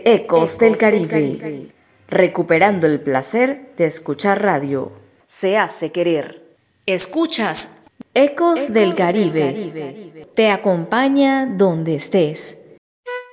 Ecos del Caribe, recuperando el placer de escuchar radio. Se hace querer. Escuchas Ecos del Caribe. Te acompaña donde estés.